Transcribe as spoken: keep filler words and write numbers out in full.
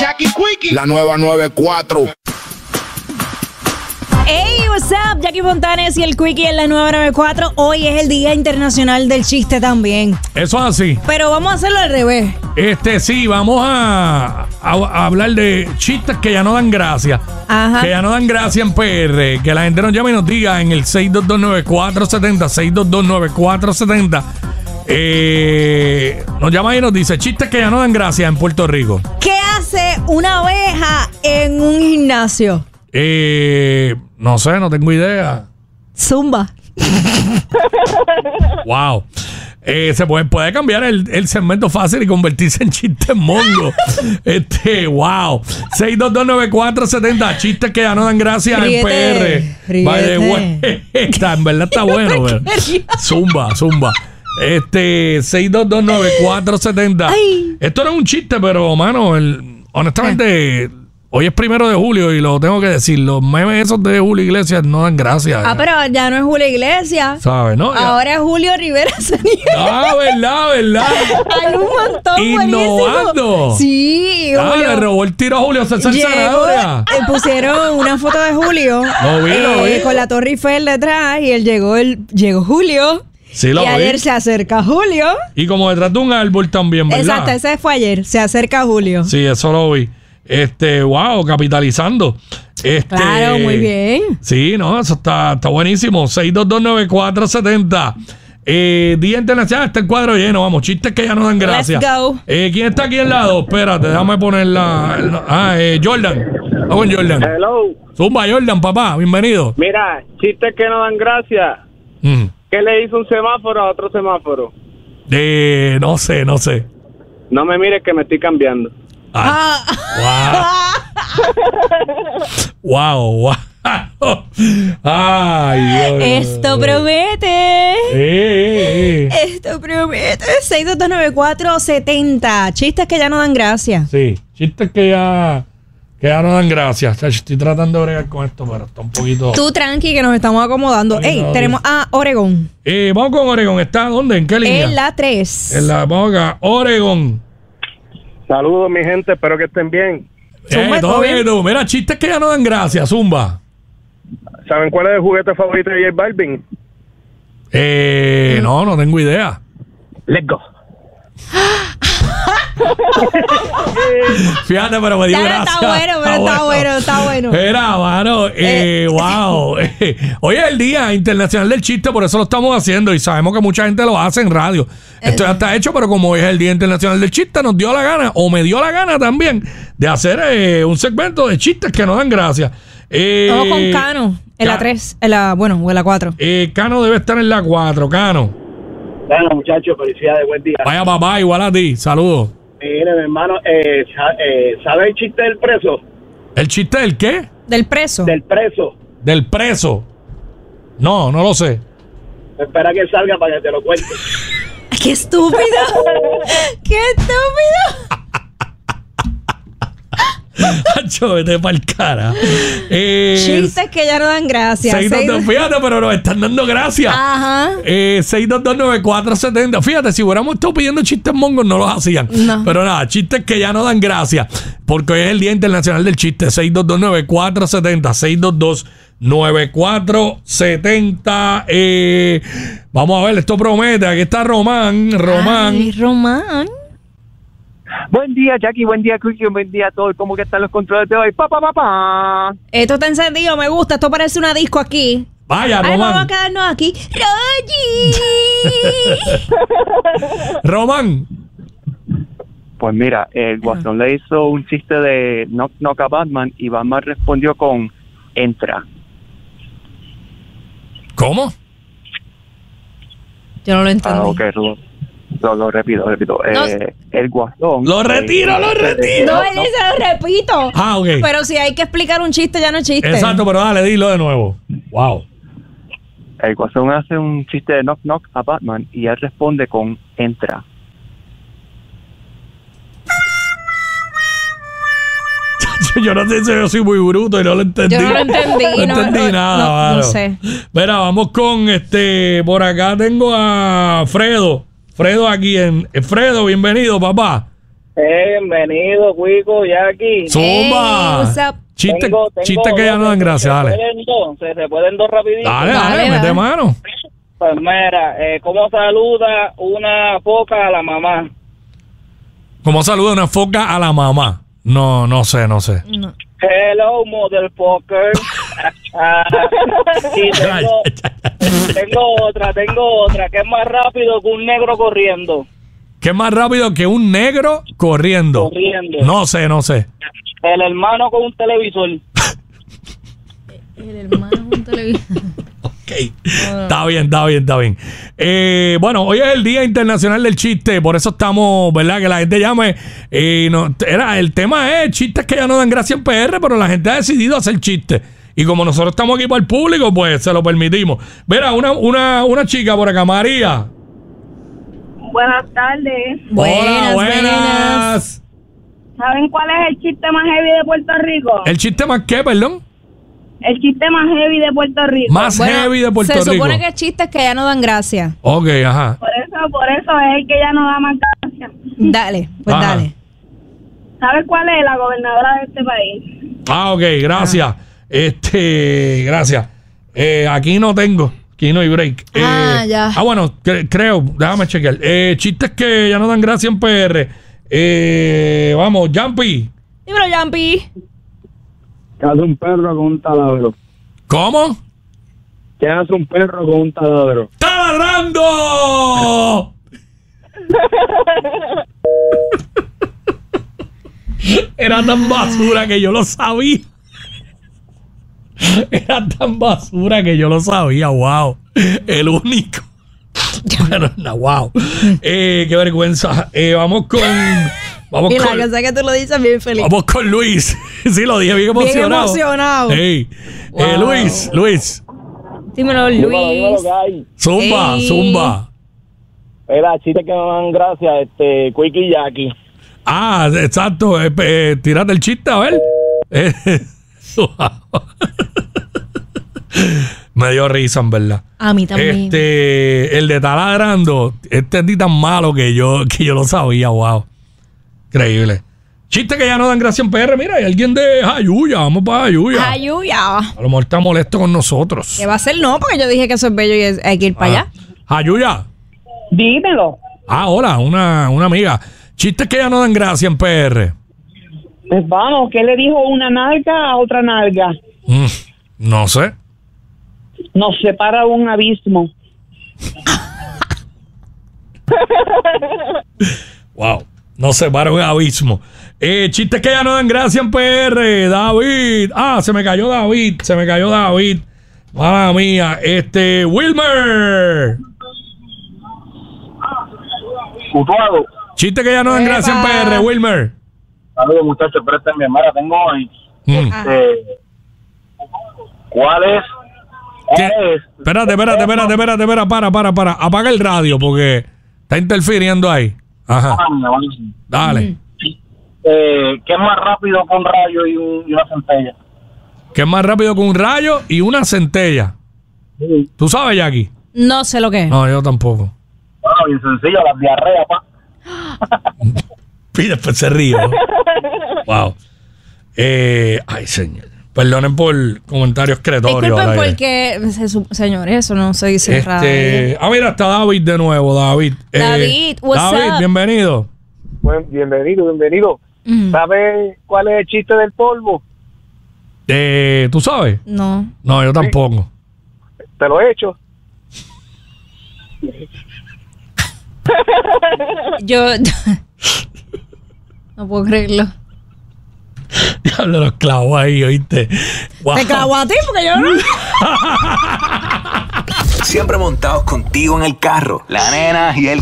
Jackie Quickie, la nueva noventa y cuatro. Hey, what's up? Jackie Fontanes y el Quickie en la nueva noventa y cuatro. Hoy es el Día Internacional del Chiste también. Eso es así. Pero vamos a hacerlo al revés. Este, sí, vamos a, a, a hablar de chistes que ya no dan gracia. Ajá. Que ya no dan gracia en P R. Que la gente nos llame y nos diga en el seis dos dos nueve cuatro siete cero, seis dos dos nueve cuatro siete cero. Eh, nos llama y nos dice chistes que ya no dan gracia en Puerto Rico. ¿Qué hace una oveja en un gimnasio? Eh, no sé, no tengo idea. Zumba. Wow. Eh, se puede, puede cambiar el, el segmento fácil y convertirse en chiste mongo. Este, wow. seis dos dos nueve cuatro siete cero. Chistes que ya no dan gracia Ríete, en P R. ríete. By the way, está, en verdad está bueno. Pero. Zumba, zumba. Este, seis dos dos nueve cuatro siete cero. Ay. Esto no es un chiste, pero, mano, el, honestamente, hoy es primero de julio y lo tengo que decir. Los memes esos de Julio Iglesias no dan gracia. Ah, pero ya no es Julio Iglesias. ¿Sabes, no? Ya. Ahora es Julio Rivera Saniel. Ah, verdad, verdad. Hay un montón Innovando. buenísimo. Sí, Ah, Julio. le robó el tiro a Julio César Llegó, Sanabria. eh, pusieron una foto de Julio Lo vi, lo vi. con la Torre Eiffel detrás y él llegó, el, llegó Julio. Sí, lo y ayer vi. se acerca Julio. Y como detrás de un árbol también, ¿verdad? Exacto, ese fue ayer. Se acerca Julio. Sí, eso lo vi. Este, wow, capitalizando. Este, Claro, muy bien. Sí, no, eso está, está buenísimo. seis dos dos nueve cuatro siete cero. Eh, Día Internacional, está el cuadro lleno. Vamos, chistes que ya no dan gracia. Let's go. Eh, ¿Quién está aquí al lado? Espérate, déjame poner la. el- ah, eh, Jordan. Vamos con Jordan. Hello. Zumba, Jordan, papá, bienvenido. Mira, chistes que no dan gracia. Mm. ¿Qué le hizo un semáforo a otro semáforo? Eh, no sé, no sé. No me mires que me estoy cambiando. Ah, wow. Wow, wow. Ay, Dios. Esto promete. Eh, eh, eh. Esto promete. seis dos dos nueve cuatro siete cero. Chistes que ya no dan gracia. Sí, chistes que ya, que ya no dan gracias. O sea, estoy tratando de bregar con esto, pero está un poquito. Tú tranqui que nos estamos acomodando. Ay, Ey, no, tenemos a Oregón. Eh, vamos con Oregón. ¿Está dónde? ¿En qué línea? En la tres. En la boca. Oregón. Saludos, mi gente. Espero que estén bien. Zumba, Eh, todo todo bien, bien. tú. Mira, chistes que ya no dan gracias. Zumba. ¿Saben cuál es el juguete favorito de J Balvin? Eh, no, no tengo idea. Let's go. Fíjate, pero me dio Ya, gracia. está bueno, pero está bueno, está bueno. Mira, mano, eh, Eh, wow. Hoy es el Día Internacional del Chiste, por eso lo estamos haciendo y sabemos que mucha gente lo hace en radio. Esto ya está hecho, pero como hoy es el Día Internacional del Chiste, nos dio la gana, o me dio la gana también, de hacer eh, un segmento de chistes que no dan gracia. Eh, Vamos con Cano. En la Ca- tres. En la, bueno, o en la cuatro. Eh, Cano debe estar en la cuatro, Cano. Bueno, muchachos, felicidades, buen día. Vaya papá, igual a ti, saludos. Mire, mi hermano, eh, ¿sabe el chiste del preso? ¿El chiste del qué? Del preso. Del preso. Del preso. No, no lo sé. Espera que salga para que te lo cuente. ¡Qué estúpido! ¡Qué estúpido! Hacho, vete pa'l cara. Eh, Chistes que ya no dan gracia. seis dos dos, Seis- fíjate, pero nos están dando gracias. Ajá. Eh, seis dos dos nueve cuatro siete cero. Fíjate, si hubiéramos estado pidiendo chistes mongos, no los hacían. No. Pero nada, chistes que ya no dan gracia. Porque hoy es el Día Internacional del Chiste. seis dos dos nueve cuatro siete cero. seis dos dos nueve cuatro siete cero. Eh, vamos a ver, esto promete. Aquí está Román. Román. Ay, Román. Buen día, Jackie. Buen día, Quickie. Buen día a todos. ¿Cómo que están los controles de hoy? Pa, pa, pa, pa. Esto está encendido, me gusta. Esto parece una disco aquí. Vaya, Ay, vamos a Román. quedarnos aquí. Rogi. Román. Pues mira, el Guasón le hizo un chiste de knock knock a Batman y Batman respondió con entra. ¿Cómo? Yo no lo entendí. Ah, ok, lo, lo, lo repito, lo repito. No. Eh, el Guasón. Lo retiro, lo retiro. No, él dice, lo repito. Ah, ok. Pero si hay que explicar un chiste, ya no es chiste. Exacto, pero dale, dilo de nuevo. Wow. El Guasón hace un chiste de knock knock a Batman y él responde con entra. Yo no sé si yo soy muy bruto y no lo entendí. Yo no lo entendí, No no, entendí no, nada, no, no mano. sé. Mira, vamos con este. Por acá tengo a Fredo. Fredo aquí en. eh, Fredo, bienvenido, papá. Eh, bienvenido, Cuico, Jackie. Zumba. Hey, what's up? Chiste, Tengo- tengo chiste que ya dos, no dan se- gracia, se dale. pueden dos, Se, se pueden dos rapidito. Dale, dale, Dale, mete dale. mano. Pues mira, eh, ¿cómo saluda una foca a la mamá? ¿Cómo saluda una foca a la mamá? No, no sé, no sé. No. Hello, motherfucker. Ah, y tengo, tengo otra, tengo otra, que es más rápido que un negro corriendo. ¿Qué es más rápido que un negro corriendo? Corriendo. No sé, no sé. El hermano con un televisor. El hermano es un televisor. Ok. Está bien, está bien, está bien. Eh, bueno, hoy es el Día Internacional del Chiste, por eso estamos, ¿verdad? Que la gente llame. Y no, era, el tema es chistes que ya no dan gracia en P R, pero la gente ha decidido hacer chistes. Y como nosotros estamos aquí para el público, pues se lo permitimos. Mira, una, una, una chica por acá, María. Buenas tardes. Buenas, Hola, buenas. ¿Saben cuál es el chiste más heavy de Puerto Rico? ¿El chiste más qué, perdón? El chiste más heavy de Puerto Rico. Más Bueno, heavy de Puerto se Rico. supone que chistes que ya no dan gracia. Ok, ajá. Por eso, por eso es el que ya no da más gracia. Dale, pues Ajá. dale. ¿Sabes cuál es la gobernadora de este país? Ah, ok, gracias. Este, gracias. Eh, aquí no tengo. Aquí no hay break. Eh, Ah, ya. Ah, bueno, cre- creo. Déjame chequear. Eh, chistes que ya no dan gracia en P R. Eh, vamos, Jumpy. Dímelo, Jumpy. ¿Qué hace un perro con un taladro? ¿Cómo? ¿Qué hace un perro con un taladro? ¡Taladrando! Era tan basura que yo lo sabía. Era tan basura que yo lo sabía. Wow. El único. Bueno, no, wow. Eh, qué vergüenza. Eh, vamos con. Vamos Y la con. cosa que tú lo dices bien feliz. Vamos con Luis. Sí, lo dije bien Bien emocionado. emocionado. Hey. Eh, Wow. Luis, Luis. Dímelo, Dímelo, dímelo, Luis. que hay. Zumba, Ey. zumba. Era chiste que no dan gracia, este, Quick y Jackie. Ah, exacto. Eh, eh, tírate el chiste, a ver. Eh, me dio risa, en verdad. A mí también. Este, el de taladrando, este es ni tan malo que yo, que yo lo sabía, wow. Increíble. Chiste que ya no dan gracia en P R. Mira, hay alguien de Jayuya. Vamos para Jayuya. Ayuya. A lo mejor está molesto con nosotros. ¿Qué va a ser? No, porque yo dije que eso es bello y es- hay que ir para allá. Jayuya. Dímelo. Ah, hola, una, una amiga. Chistes que ya no dan gracia en P R. Pues vamos, ¿qué le dijo una nalga a otra nalga? Mm, no sé. Nos separa un abismo. Wow. No se para un abismo. Eh, chistes que ya no dan gracia en P R. David. Ah, se me cayó David. Se me cayó David. Mala mía. Este, Wilmer. Utuado. Chistes que ya no dan Epa. gracia en P R, Wilmer. Saludos, muchachos, préstenme. Mara, tengo hoy. Mm. Eh, ¿Cuál es? ¿Qué? ¿Cuál es? Espérate, espérate, espérate, espérate, espérate, para, para, para. Apaga el radio porque está interfiriendo ahí. Ajá. Ah, me van a- Dale. Eh, ¿Qué es más rápido que un rayo y, un- y una centella? ¿Qué es más rápido que un rayo y una centella? ¿Tú sabes, Jackie? No sé lo que es. No, yo tampoco. Bueno, bien sencillo, las diarreas, pa. Y después se ríe. ¿no? Wow. Eh, ay, señor. Perdonen por comentarios cretorios. Disculpen al aire. porque, se su- señores, eso no se dice en radio. Este, ah, mira, está David de nuevo, David. Eh, David, what's David, up? bienvenido. Buen, bienvenido, bienvenido. Mm. ¿Sabes cuál es el chiste del polvo? Eh, ¿Tú sabes? No. No, yo tampoco. Te lo he hecho. Yo. No puedo creerlo. Diablo, los clavos ahí, ¿oíste? Wow. Te clavo a ti porque yo no. Siempre montados contigo en el carro. La nena y el